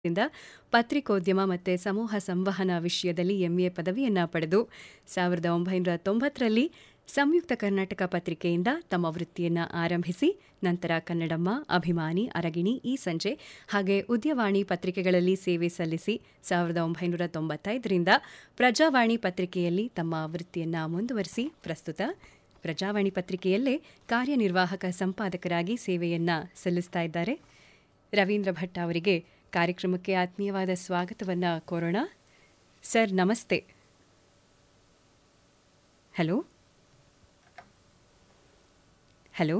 ದಿಂದ ಪತ್ರಿಕೋದ್ಯಮ ಮತ್ತು ಸಮೂಹ ಸಂವಹನ ವಿಷಯದಲ್ಲಿ ಎಂಎ ಪದವಿಯನ್ನು ಪಡೆದು 1990ರಲ್ಲಿ ಸಂಯುಕ್ತ ಕರ್ನಾಟಕ ಪತ್ರಿಕೆಯಿಂದ ತಮ್ಮ ವೃತ್ತಿಯನ್ನು ಆರಂಭಿಸಿ ನಂತರ ಕನ್ನಡಮ್ಮ, ಅಭಿಮಾನಿ, ಅರಗಿಣಿ, ಈ ಸಂಜೆ ಹಾಗೆ ಉದ್ಯವಾಣಿ ಪತ್ರಿಕೆಗಳಲ್ಲಿ ಸೇವೆ ಸಲ್ಲಿಸಿ 1995ರಿಂದ ಪ್ರಜಾವಾಣಿ ಪತ್ರಿಕೆಯಲ್ಲಿ ತಮ್ಮ ವೃತ್ತಿಯನ್ನು ಮುಂದುವರಿಸಿ ಪ್ರಸ್ತುತ ಪ್ರಜಾವಾಣಿ ಪತ್ರಿಕೆಯಲ್ಲೇ ಕಾರ್ಯನಿರ್ವಾಹಕ ಸಂಪಾದಕರಾಗಿ ಸೇವೆಯನ್ನು ಸಲ್ಲಿಸ್ತಾ ಇದ್ದಾರೆ. ರವೀಂದ್ರ ಭಟ್ ಅವರಿಗೆ ಕಾರ್ಯಕ್ರಮಕ್ಕೆ ಆತ್ಮೀಯವಾದ ಸ್ವಾಗತವನ್ನು ಕೋರೋಣ. ಸರ್ ನಮಸ್ತೆ. Hello hello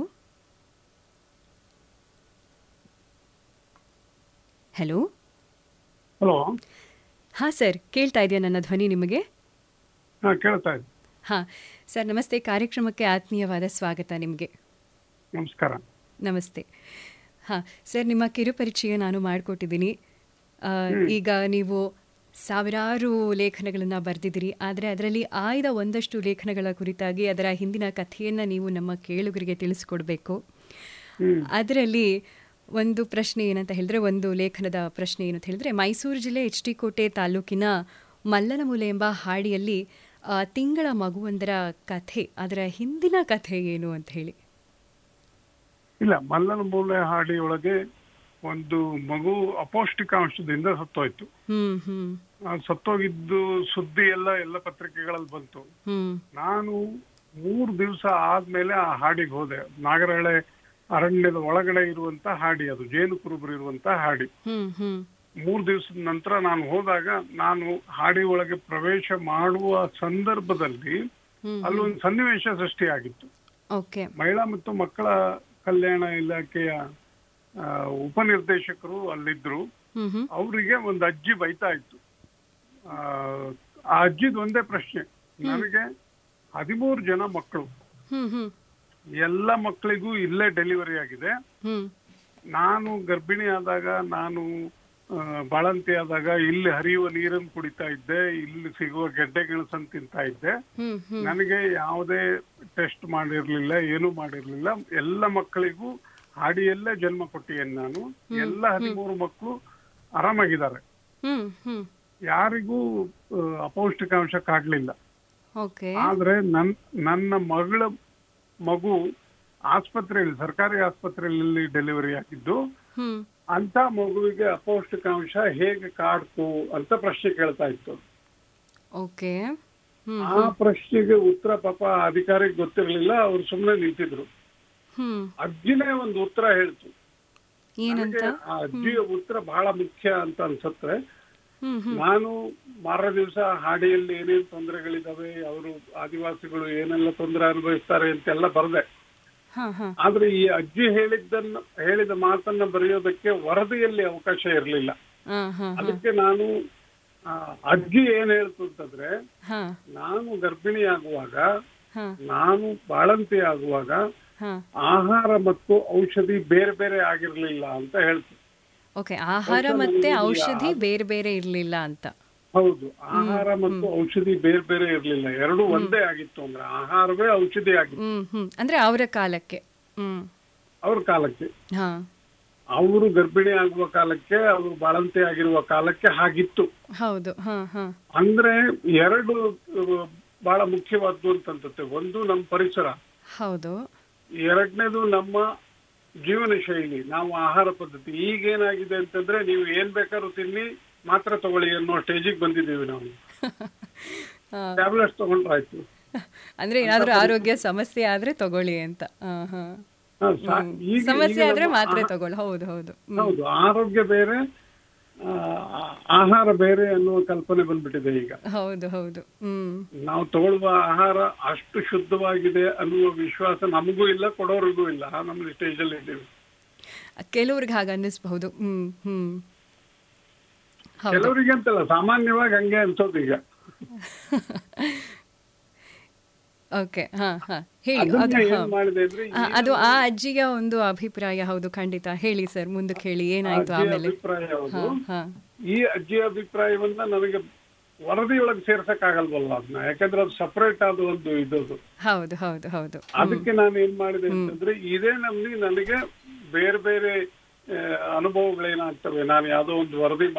hello hello. ಹಾಂ ಸರ್, ಕೇಳ್ತಾ ಇದೆಯಾ ನನ್ನ ಧ್ವನಿ ನಿಮಗೆ? ಹಾಂ, ಕೇಳ್ತಾ ಇದೆ. ಹಾಂ ಸರ್ ನಮಸ್ತೆ, ಕಾರ್ಯಕ್ರಮಕ್ಕೆ ಆತ್ಮೀಯವಾದ ಸ್ವಾಗತ ನಿಮಗೆ. ನಮಸ್ಕಾರ. ನಮಸ್ತೆ. ಹಾಂ ಸರ್, ನಿಮ್ಮ ಕಿರುಪರಿಚಯ ನಾನು ಮಾಡಿಕೊಟ್ಟಿದ್ದೀನಿ. ಈಗ ನೀವು ಸಾವಿರಾರು ಲೇಖನಗಳನ್ನು ಬರೆದಿದ್ದೀರಿ, ಆದರೆ ಅದರಲ್ಲಿ ಆಯ್ದ ಒಂದಷ್ಟು ಲೇಖನಗಳ ಕುರಿತಾಗಿ ಅದರ ಹಿಂದಿನ ಕಥೆಯನ್ನು ನೀವು ನಮ್ಮ ಕೇಳುಗರಿಗೆ ತಿಳಿಸ್ಕೊಡ್ಬೇಕು. ಅದರಲ್ಲಿ ಒಂದು ಪ್ರಶ್ನೆ ಏನಂತ ಹೇಳಿದ್ರೆ, ಒಂದು ಲೇಖನದ ಪ್ರಶ್ನೆ ಏನಂತ ಹೇಳಿದ್ರೆ, ಮೈಸೂರು ಜಿಲ್ಲೆ ಎಚ್ ಡಿ ಕೋಟೆ ತಾಲೂಕಿನ ಮಲ್ಲನಮೂಲೆ ಎಂಬ ಹಾಡಿಯಲ್ಲಿ ತಿಂಗಳ ಮಗುವೊಂದರ ಕಥೆ, ಅದರ ಹಿಂದಿನ ಕಥೆ ಏನು ಅಂತ ಹೇಳಿ. ಇಲ್ಲ, ಮಲ್ಲನಮೂಲೆ ಹಾಡಿಯೊಳಗೆ ಒಂದು ಮಗು ಅಪೌಷ್ಟಿಕಾಂಶದಿಂದ ಸತ್ತೋಯ್ತು. ಸತ್ತೋಗಿದ್ದು ಸುದ್ದಿ ಎಲ್ಲ ಪತ್ರಿಕೆಗಳಲ್ಲಿ ಬಂತು. ನಾನು 3 ದಿವಸ ಆದ್ಮೇಲೆ ಆ ಹಾಡಿಗೆ ಹೋದೆ. ನಾಗರಹೊಳೆ ಅರಣ್ಯದ ಒಳಗಡೆ ಇರುವಂತ ಹಾಡಿ, ಅದು ಜೇನು ಕುರುಬರು ಇರುವಂತ ಹಾಡಿ. 3 ದಿವಸದ ನಂತರ ನಾನು ಹೋದಾಗ, ನಾನು ಹಾಡಿ ಒಳಗೆ ಪ್ರವೇಶ ಮಾಡುವ ಸಂದರ್ಭದಲ್ಲಿ ಅಲ್ಲೊಂದು ಸನ್ನಿವೇಶ ಸೃಷ್ಟಿಯಾಗಿತ್ತು. ಮಹಿಳಾ ಮತ್ತು ಮಕ್ಕಳ ಕಲ್ಯಾಣ ಇಲಾಖೆಯ ಉಪನಿರ್ದೇಶಕರು ಅಲ್ಲಿದ್ರು. ಅವರಿಗೆ ಒಂದು ಅಜ್ಜಿ ಬೈತಾ ಇತ್ತು. ಆ ಅಜ್ಜಿದ್ ಒಂದೇ ಪ್ರಶ್ನೆ, ನನಗೆ 13 ಜನ ಮಕ್ಕಳು, ಎಲ್ಲ ಮಕ್ಕಳಿಗೂ ಇಲ್ಲೇ ಡೆಲಿವರಿ ಆಗಿದೆ. ನಾನು ಗರ್ಭಿಣಿ ಆದಾಗ, ನಾನು ಬಾಳಂತಿ ಆದಾಗ ಇಲ್ಲಿ ಹರಿಯುವ ನೀರನ್ನು ಕುಡಿತಾ ಇದ್ದೆ, ಇಲ್ಲಿ ಸಿಗುವ ಗೆಡ್ಡೆ ಗೆಣಸನ್ನು ತಿಂತಾ ಇದ್ದೆ. ನನಗೆ ಯಾವುದೇ ಟೆಸ್ಟ್ ಮಾಡಿರ್ಲಿಲ್ಲ, ಏನು ಮಾಡಿರ್ಲಿಲ್ಲ. ಎಲ್ಲ ಮಕ್ಕಳಿಗೂ ಹಾಡಿಯಲ್ಲೇ ಜನ್ಮ ಕೊಟ್ಟಿದ್ದೇನೆ ನಾನು. ಎಲ್ಲ 13 ಮಕ್ಕಳು ಆರಾಮಾಗಿದ್ದಾರೆ, ಯಾರಿಗೂ ಅಪೌಷ್ಟಿಕಾಂಶ ಕಾಡ್ಲಿಲ್ಲ. ಆದ್ರೆ ನನ್ನ ಮಗಳ ಮಗು ಆಸ್ಪತ್ರೆಯಲ್ಲಿ, ಸರ್ಕಾರಿ ಆಸ್ಪತ್ರೆಯಲ್ಲಿ ಡೆಲಿವರಿ ಆಗಿದ್ದು. ಅಂತ ಮಗುವಿಗೆ ಅಪೌಷ್ಟಿಕಾಂಶ ಹೇಗೆ ಕಾಡ್ತು ಅಂತ ಪ್ರಶ್ನೆ ಕೇಳ್ತಾ ಇತ್ತು. ಆ ಪ್ರಶ್ನೆಗೆ ಉತ್ತರ ಪಾಪ ಅಧಿಕಾರಿಗೆ ಗೊತ್ತಿರಲಿಲ್ಲ, ಅವ್ರು ಸುಮ್ಮನೆ ನಿಂತಿದ್ರು. ಅಜ್ಜಿನೇ ಒಂದು ಉತ್ತರ ಹೇಳ್ತು. ಆ ಅಜ್ಜಿಯ ಉತ್ತರ ಬಹಳ ಮುಖ್ಯ ಅಂತ ಅನ್ಸತ್ತೆ. ನಾನು ಮಾರ ದಿವಸ ಹಾಡಿಯಲ್ಲಿ ಏನೇನ್ ತೊಂದರೆಗಳಿದಾವೆ, ಅವರು ಆದಿವಾಸಿಗಳು ಏನೆಲ್ಲ ತೊಂದರೆ ಅನುಭವಿಸ್ತಾರೆ ಅಂತೆಲ್ಲ ಬರ್ದೆ. ಆದ್ರೆ ಈ ಅಜ್ಜಿ ಹೇಳಿದ ಮಾತನ್ನ ಬರೆಯೋದಕ್ಕೆ ವರದಿಯಲ್ಲಿ ಅವಕಾಶ ಇರಲಿಲ್ಲ. ಅದಕ್ಕೆ ನಾನು ಅಜ್ಜಿ ಏನ್ ಹೇಳ್ತು ಅಂತಂದ್ರೆ, ನಾನು ಗರ್ಭಿಣಿ ಆಗುವಾಗ, ನಾನು ಬಾಳಂತಿ ಆಗುವಾಗ ಆಹಾರ ಮತ್ತು ಔಷಧಿ ಬೇರೆ ಬೇರೆ ಆಗಿರ್ಲಿಲ್ಲ ಅಂತ ಹೇಳ್ತು. ಆಹಾರ ಮತ್ತೆ ಔಷಧಿ ಬೇರೆ ಬೇರೆ ಇರ್ಲಿಲ್ಲ ಅಂತ. ಹೌದು, ಆಹಾರ ಮತ್ತು ಔಷಧಿ ಬೇರೆ ಬೇರೆ ಇರ್ಲಿಲ್ಲ, ಎರಡು ಒಂದೇ ಆಗಿತ್ತು. ಅಂದ್ರೆ ಆಹಾರವೇ ಔಷಧಿ ಆಗಿತ್ತು. ಅಂದ್ರೆ ಅವರ ಕಾಲಕ್ಕೆ, ಅವರು ಗರ್ಭಿಣಿ ಆಗುವ ಕಾಲಕ್ಕೆ, ಅವರು ಬಾಳಂತಿ ಆಗಿರುವ ಕಾಲಕ್ಕೆ ಹಾಗಿತ್ತು. ಹೌದು. ಅಂದ್ರೆ ಎರಡು ಬಹಳ ಮುಖ್ಯವಾದ್ದು ಅಂತಂತೆ. ಒಂದು ನಮ್ಮ ಪರಿಸರ, ಹೌದು. ಎರಡನೇದು ನಮ್ಮ ಜೀವನ ಶೈಲಿ, ನಾವು ಆಹಾರ ಪದ್ಧತಿ. ಈಗೇನಾಗಿದೆ ಅಂತಂದ್ರೆ, ನೀವು ಏನ್ ಬೇಕಾದ್ರೂ ತಿನ್ನಿ, ಮಾತ್ರ ತಗೊಳ್ಳಿ ಅನ್ನೋ ಸ್ಟೇಜಿಗೆ ಬಂದಿದ್ದೀವಿ ನಾವು. ಟ್ಯಾಬ್ಲೆಟ್ಸ್ ತಗೊಂಡ್ರಾಯ್ತು, ಅಂದ್ರೆ ಏನಾದ್ರೂ ಆರೋಗ್ಯ ಸಮಸ್ಯೆ ಆದ್ರೆ ತಗೊಳ್ಳಿ ಅಂತ. ಸಮಸ್ಯೆ ಆದ್ರೆ ಮಾತ್ರೆ ತಗೊಳ್ಳಿ. ಹೌದು ಹೌದು ಹೌದು. ಆರೋಗ್ಯ ಬೇರೆ, ಆಹಾರ ಬೇರೆ ಅನ್ನುವ ಕಲ್ಪನೆ ಬಂದ್ಬಿಟ್ಟಿದೆ ಈಗ. ಹೌದು ಹೌದು. ನಾವು ತಗೊಳ್ಳುವ ಆಹಾರ ಅಷ್ಟು ಶುದ್ಧವಾಗಿದೆ ಅನ್ನುವ ವಿಶ್ವಾಸ ನಮಗೂ ಇಲ್ಲ, ಕೊಡೋರಿಗೂ ಇಲ್ಲ. ನಮ್ಮ ಸ್ಟೇಜ್ ಅಲ್ಲಿ ಇದ್ದೀವಿ. ಕೆಲವ್ರಿಗೆ ಹಾಗೆ ಅನ್ನಿಸ್ಬಹುದು. ಕೆಲವರಿಗೆ ಅಂತಲ್ಲ, ಸಾಮಾನ್ಯವಾಗಿ ಹಂಗೆ ಅನ್ಸೋದು ಈಗ. ಅದು ಆ ಅಜ್ಜಿಯ ಒಂದು ಅಭಿಪ್ರಾಯ. ಹೌದು, ಖಂಡಿತ. ಹೇಳಿ ಸರ್, ಮುಂದಕ್ಕೆ ಹೇಳಿ, ಏನಾಯ್ತು ಆಮೇಲೆ? ಅಭಿಪ್ರಾಯ ಹೌದು. ಈ ಅಜ್ಜಿಯ ಅಭಿಪ್ರಾಯವನ್ನ ನನಗೆ ವರದಿಯೊಳಗೆ ಸೇರ್ಸಕ್ ಆಗಲ್ವಲ್ಲ ಅದನ್ನ, ಯಾಕಂದ್ರೆ ಅದು ಸಪರೇಟ್ ಆದ ಒಂದು ಇದದು. ಹೌದು ಹೌದು ಹೌದು. ಅದಕ್ಕೆ ನಾನು ಏನ್ ಮಾಡಿದೆ ಅಂತಂದ್ರೆ, ಇದೇ ನನಗೆ ಬೇರೆ ಬೇರೆ ಅನುಭವಗಳೇನಾಗ್ತವೆ, ನಾನು ಯಾವ್ದೋ ಒಂದು ವರದಿ